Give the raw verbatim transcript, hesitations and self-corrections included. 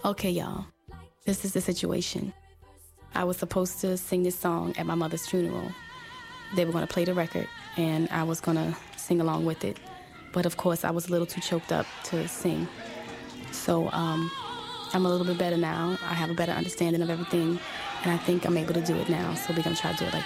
Okay, y'all. This is the situation. I was supposed to sing this song at my mother's funeral. They were going to play the record, and I was going to sing along with it. But of course, I was a little too choked up to sing. So um, I'm a little bit better now. I have a better understanding of everything, and I think I'm able to do it now. So we're going to try to do it like